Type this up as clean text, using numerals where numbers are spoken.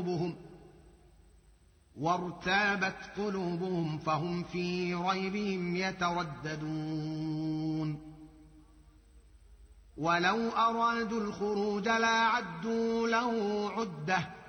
وارتابت قلوبهم فهم في ريبهم يترددون ولو أرادوا الخروج لأعدوا له عدة